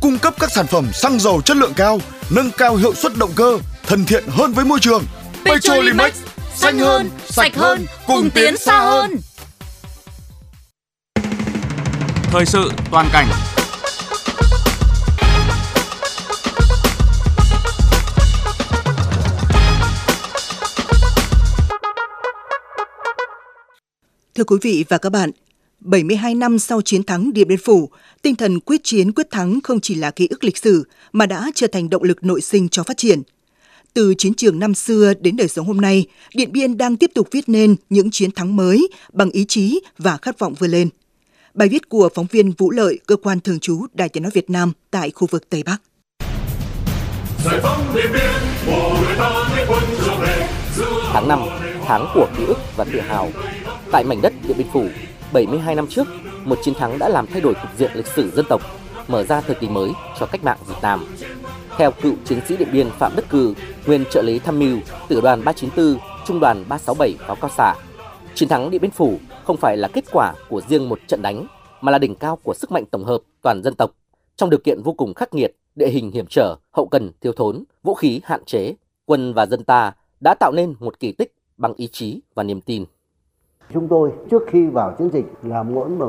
cung cấp các sản phẩm xăng dầu chất lượng cao, nâng cao hiệu suất động cơ, thân thiện hơn với môi trường. Petrolimex, xanh hơn, sạch hơn, cùng tiến xa hơn. Thời sự toàn cảnh. Thưa quý vị và các bạn, 72 năm sau chiến thắng Điện Biên Phủ, tinh thần quyết chiến quyết thắng không chỉ là ký ức lịch sử mà đã trở thành động lực nội sinh cho phát triển. Từ chiến trường năm xưa đến đời sống hôm nay, Điện Biên đang tiếp tục viết nên những chiến thắng mới bằng ý chí và khát vọng vươn lên. Bài viết của phóng viên Vũ Lợi, cơ quan thường trú Đài Tiếng nói Việt Nam tại khu vực Tây Bắc. Giải phóng Điện Biên, mùa người ta thay quân trở về. Tháng 5, tháng của ký ức và tự hào. Tại mảnh đất Điện Biên Phủ, 72 năm trước, một chiến thắng đã làm thay đổi cục diện lịch sử dân tộc, mở ra thời kỳ mới cho cách mạng Việt Nam. Theo cựu chiến sĩ Điện Biên Phạm Đức Cừ, nguyên trợ lý tham mưu, Tiểu đoàn 394, Trung đoàn 367 pháo cao xạ, chiến thắng Điện Biên Phủ không phải là kết quả của riêng một trận đánh, mà là đỉnh cao của sức mạnh tổng hợp toàn dân tộc. Trong điều kiện vô cùng khắc nghiệt, địa hình hiểm trở, hậu cần thiếu thốn, vũ khí hạn chế, quân và dân ta đã tạo nên một kỳ tích bằng ý chí và niềm tin. Chúng tôi trước khi vào chiến dịch là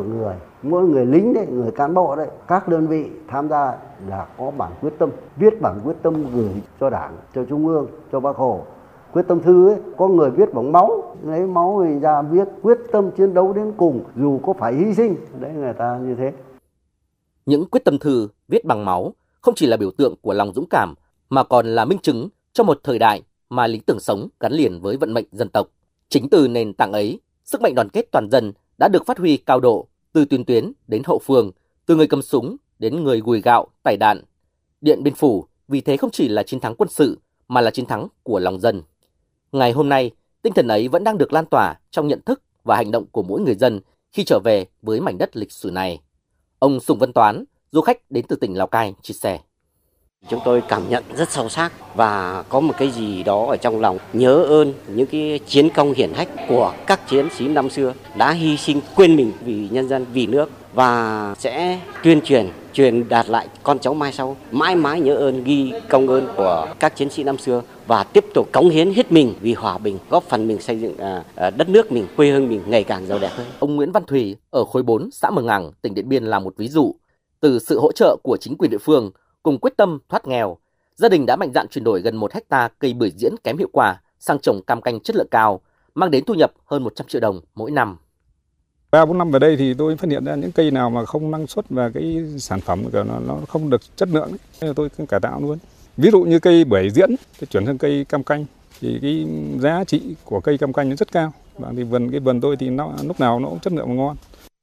mỗi người lính đấy, người cán bộ đấy, các đơn vị tham gia là có bản quyết tâm, viết bản quyết tâm gửi cho Đảng, cho Trung ương, cho Bác Hồ. Quyết tâm thư ấy, có người viết bằng máu, lấy máu mình ra viết quyết tâm chiến đấu đến cùng, dù có phải hy sinh, đấy người ta như thế. Những quyết tâm thư viết bằng máu không chỉ là biểu tượng của lòng dũng cảm, mà còn là minh chứng cho một thời đại mà lý tưởng sống gắn liền với vận mệnh dân tộc. Chính từ nền tảng ấy, sức mạnh đoàn kết toàn dân đã được phát huy cao độ, từ tiền tuyến đến hậu phương, từ người cầm súng đến người gùi gạo, tải đạn. Điện Biên Phủ vì thế không chỉ là chiến thắng quân sự, mà là chiến thắng của lòng dân. Ngày hôm nay, tinh thần ấy vẫn đang được lan tỏa trong nhận thức và hành động của mỗi người dân khi trở về với mảnh đất lịch sử này. Ông Sùng Văn Toán, du khách đến từ tỉnh Lào Cai, chia sẻ. Chúng tôi cảm nhận rất sâu sắc và có một cái gì đó ở trong lòng nhớ ơn những cái chiến công hiển hách của các chiến sĩ năm xưa đã hy sinh quên mình vì nhân dân, vì nước, và sẽ truyền đạt lại con cháu mai sau mãi mãi nhớ ơn, ghi công ơn của các chiến sĩ năm xưa và tiếp tục cống hiến hết mình vì hòa bình, góp phần mình xây dựng đất nước mình, quê hương mình ngày càng giàu đẹp hơn. Ông Nguyễn Văn Thùy ở khối 4 xã Mường Ảng, tỉnh Điện Biên là một ví dụ. Từ sự hỗ trợ của chính quyền địa phương cùng quyết tâm thoát nghèo, gia đình đã mạnh dạn chuyển đổi gần 1 hectare cây bưởi diễn kém hiệu quả sang trồng cam canh chất lượng cao, mang đến thu nhập hơn 100 triệu đồng mỗi năm. 3-4 năm về đây thì tôi phát hiện ra những cây nào mà không năng suất và cái sản phẩm của nó không được chất lượng ấy, tôi cải tạo luôn. Ví dụ như cây bưởi diễn, tôi chuyển sang cây cam canh thì cái giá trị của cây cam canh nó rất cao. Và thì cái vườn tôi thì nó lúc nào nó cũng chất lượng ngon.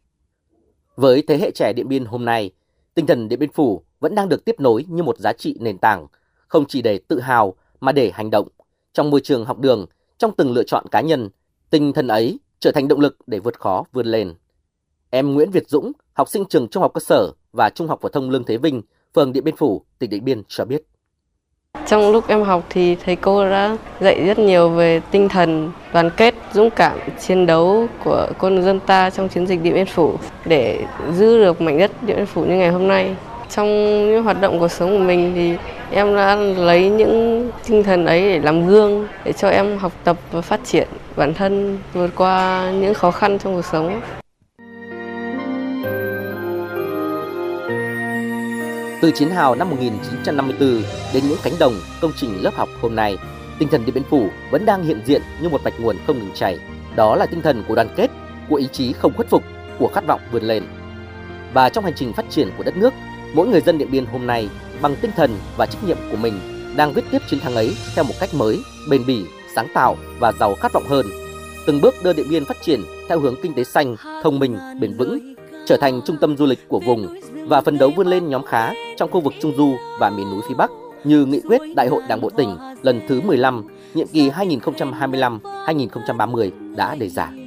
Với thế hệ trẻ Điện Biên hôm nay, tinh thần Điện Biên Phủ vẫn đang được tiếp nối như một giá trị nền tảng, không chỉ để tự hào mà để hành động. Trong môi trường học đường, trong từng lựa chọn cá nhân, tinh thần ấy trở thành động lực để vượt khó vươn lên. Em Nguyễn Việt Dũng, học sinh trường Trung học cơ sở và Trung học phổ thông Lương Thế Vinh, phường Điện Biên Phủ, tỉnh Điện Biên cho biết. Trong lúc em học thì thầy cô đã dạy rất nhiều về tinh thần đoàn kết, dũng cảm, chiến đấu của quân dân ta trong chiến dịch Điện Biên Phủ để giữ được mảnh đất Điện Biên Phủ như ngày hôm nay. Trong những hoạt động cuộc sống của mình thì em đã lấy những tinh thần ấy để làm gương, để cho em học tập và phát triển bản thân, vượt qua những khó khăn trong cuộc sống. Từ chiến hào năm 1954 đến những cánh đồng, công trình lớp học hôm nay, tinh thần Điện Biên Phủ vẫn đang hiện diện như một mạch nguồn không ngừng chảy. Đó là tinh thần của đoàn kết, của ý chí không khuất phục, của khát vọng vươn lên. Và trong hành trình phát triển của đất nước, mỗi người dân Điện Biên hôm nay bằng tinh thần và trách nhiệm của mình đang viết tiếp chiến thắng ấy theo một cách mới, bền bỉ, sáng tạo và giàu khát vọng hơn. Từng bước đưa Điện Biên phát triển theo hướng kinh tế xanh, thông minh, bền vững, trở thành trung tâm du lịch của vùng và phấn đấu vươn lên nhóm khá trong khu vực Trung Du và miền núi phía Bắc như nghị quyết Đại hội Đảng bộ tỉnh lần thứ 15, nhiệm kỳ 2025-2030 đã đề ra.